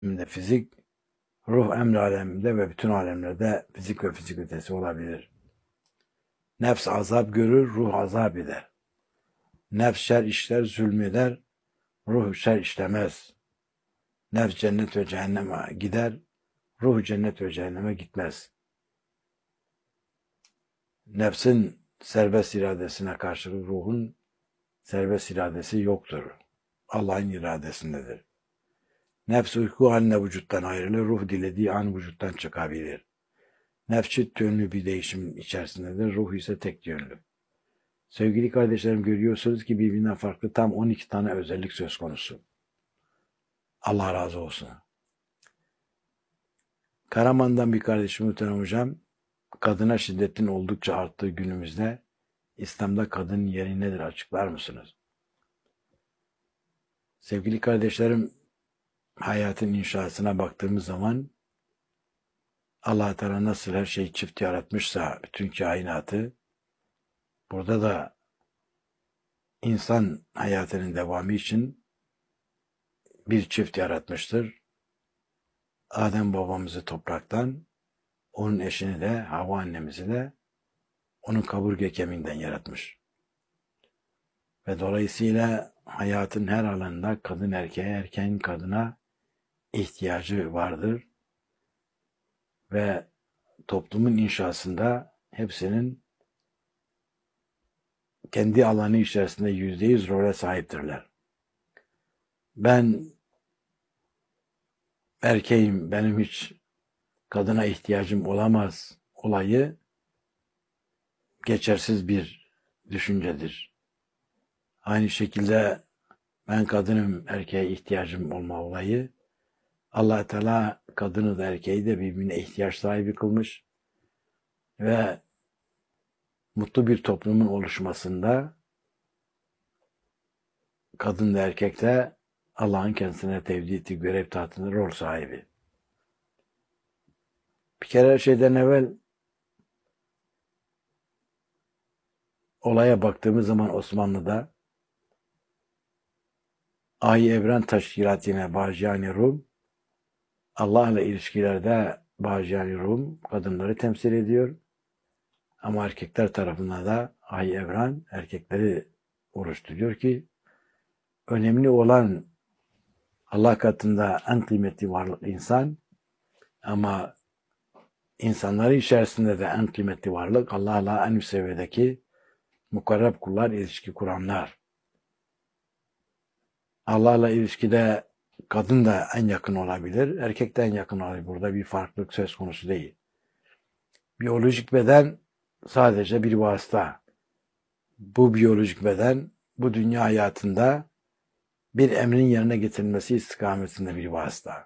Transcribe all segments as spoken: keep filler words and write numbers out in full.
aleminde fizik, ruh emri aleminde ve bütün alemlerde fizik ve fizik ötesi olabilir. Nefs azap görür, ruh azap eder. Nefs şer işler, zulmeder, ruh şer işlemez. Nefs cennet ve cehenneme gider, ruh cennet ve cehenneme gitmez. Nefsin serbest iradesine karşılık ruhun serbest iradesi yoktur. Allah'ın iradesindedir. Nefs uyku haline vücuttan ayrılır, ruh dilediği an vücuttan çıkabilir. Nefs çift yönlü bir değişim içerisindedir, ruh ise tek yönlü. Sevgili kardeşlerim, görüyorsunuz ki birbirinden farklı tam on iki tane özellik söz konusu. Allah razı olsun. Karaman'dan bir kardeşim Muhterem Hocam, kadına şiddetin oldukça arttığı günümüzde İslam'da kadının yeri nedir açıklar mısınız? Sevgili kardeşlerim, hayatın inşasına baktığımız zaman Allah Teala nasıl her şeyi çift yaratmışsa bütün kainatı, burada da insan hayatının devamı için bir çift yaratmıştır. Adem babamızı topraktan, onun eşini de Havva annemizi de onun kaburga kemiğinden yaratmış. Ve dolayısıyla hayatın her alanında kadın erkeğe, erkeğin kadına ihtiyacı vardır. Ve toplumun inşasında hepsinin kendi alanı içerisinde yüzde yüz role sahiptirler. Ben erkeğim, benim hiç kadına ihtiyacım olamaz olayı geçersiz bir düşüncedir. Aynı şekilde ben kadınım, erkeğe ihtiyacım olma olayı, Allah Teala kadını da erkeği de birbirine ihtiyaç sahibi kılmış ve mutlu bir toplumun oluşmasında kadın da erkek de Allah'ın kendisine tevdi ettiği görev tahtında rol sahibi. Bir kere her şeyden evvel olaya baktığımız zaman Osmanlı'da Ay Evren Teşkilatı'na Bacı-i Rum, Allah ile ilişkilerde Bacı-i Rum kadınları temsil ediyor. Ama erkekler tarafından da Ay Evren erkekleri oluşturuyor ki önemli olan Allah katında en kıymetli varlık insan, ama insanları içerisinde de en kıymetli varlık Allah'la en üst seviyedeki mukarreb kullar, ilişki kuranlar. Allah'la ilişkide kadın da en yakın olabilir, erkek de en yakın olabilir. Burada bir farklılık söz konusu değil. Biyolojik beden sadece bir vasıta. Bu biyolojik beden bu dünya hayatında bir emrin yerine getirilmesi istikametinde bir vasıta.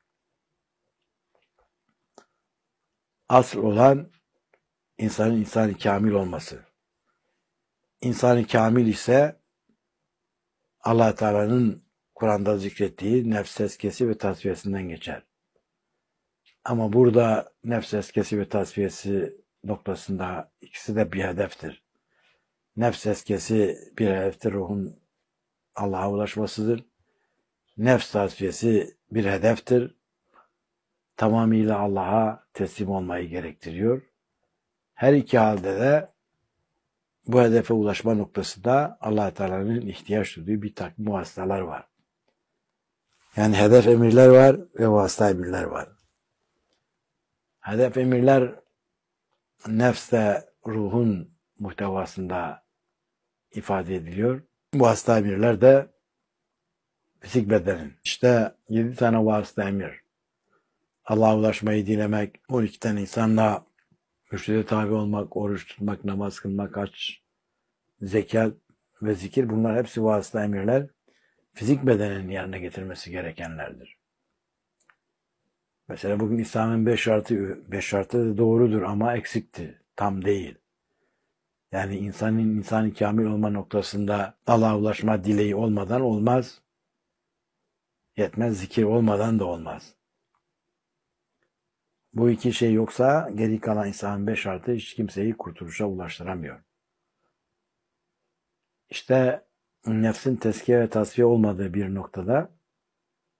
Asıl olan insanın insanı kamil olması. İnsanı kamil ise Allah Teala'nın Kur'an'da zikrettiği nefs tezkiyesi ve tasfiyesinden geçer. Ama burada nefs tezkiyesi ve tasfiyesi noktasında ikisi de bir hedeftir. Nefs tezkiyesi bir hedeftir, ruhun Allah'a ulaşmasıdır. Nefs tasfiyesi bir hedeftir, tamamıyla Allah'a teslim olmayı gerektiriyor. Her iki halde de bu hedefe ulaşma noktasında Allah Teala'nın ihtiyaç duyduğu bir takım vasıtalar var. Yani hedef emirler var ve vasıta emirler var. Hedef emirler nefste, ruhun muhtevasında ifade ediliyor. Vasıta emirler de fizik bedenin. İşte yedi tane vasıta emir. Allah'a ulaşmayı dilemek, on iki tane insanla mürşide tabi olmak, oruç tutmak, namaz kılmak, hac, zekat ve zikir, bunlar hepsi vasıta emirler. Fizik bedenin yerine getirmesi gerekenlerdir. Mesela bugün İslam'ın beş şartı, beş şartı doğrudur ama eksikti, tam değil. Yani insanın insanı kamil olma noktasında Allah'a ulaşma dileği olmadan olmaz. Yetmez, zikir olmadan da olmaz. Bu iki şey yoksa geri kalan İslam'ın beş şartı hiç kimseyi kurtuluşa ulaştıramıyor. İşte nefsin tezkiye ve tasfiye olmadığı bir noktada